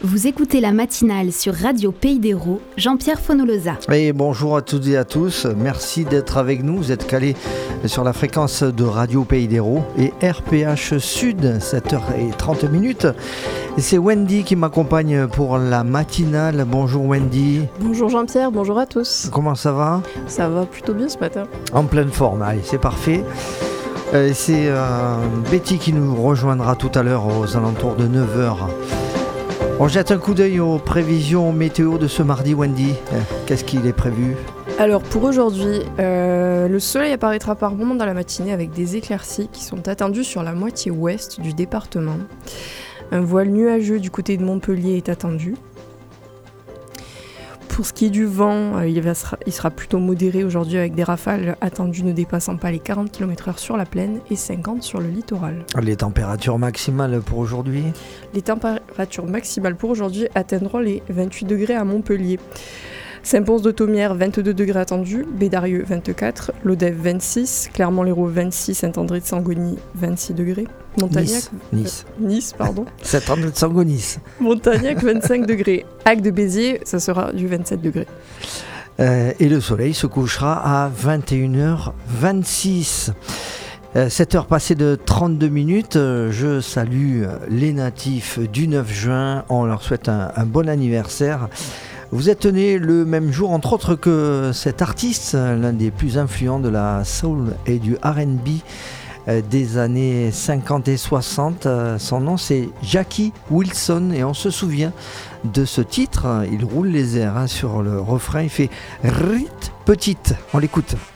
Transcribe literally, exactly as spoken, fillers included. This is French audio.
Vous écoutez la matinale sur Radio Pays d'Hérault, Jean-Pierre Fonolosa. Et bonjour à toutes et à tous, merci d'être avec nous. Vous êtes calés sur la fréquence de Radio Pays d'Hérault et R P H Sud, sept heures trente. Et c'est Wendy qui m'accompagne pour la matinale. Bonjour Wendy. Bonjour Jean-Pierre, bonjour à tous. Comment ça va ? Ça va plutôt bien ce matin. En pleine forme, allez, c'est parfait. Euh, c'est euh, Betty qui nous rejoindra tout à l'heure aux alentours de neuf heures. On jette un coup d'œil aux prévisions météo de ce mardi, Wendy. Qu'est-ce qu'il est prévu ? Alors pour aujourd'hui, euh, le soleil apparaîtra par moments dans la matinée avec des éclaircies qui sont attendues sur la moitié ouest du département. Un voile nuageux du côté de Montpellier est attendu. Pour ce qui est du vent, euh, il, va, il sera plutôt modéré aujourd'hui avec des rafales attendues ne dépassant pas les quarante kilomètres heure sur la plaine et cinquante sur le littoral. Les températures maximales pour aujourd'hui ? Les températures maximales pour aujourd'hui atteindront les vingt-huit degrés à Montpellier. Saint-Pons-de-Thomières, vingt-deux degrés attendus, Bédarieux, vingt-quatre, Lodève, vingt-six, Clermont-Lérault, vingt-six, Saint-André-de-Sangonis, vingt-six degrés, Montagnac, Nice, Nice. Euh, Nice, pardon. Saint-André-de-Sangonis. Montagnac, vingt-cinq degrés, Agde-Béziers, ça sera du vingt-sept degrés. Euh, et le soleil se couchera à vingt et une heures vingt-six. Euh, sept heures passées de trente-deux minutes, euh, je salue les natifs du neuf juin, on leur souhaite un, un bon anniversaire. Vous êtes né le même jour, entre autres, que cet artiste, l'un des plus influents de la soul et du R and B euh, des années cinquante et soixante. Euh, son nom, c'est Jackie Wilson et on se souvient de ce titre. Il roule les airs hein, sur le refrain, il fait « Rite petite ». On l'écoute.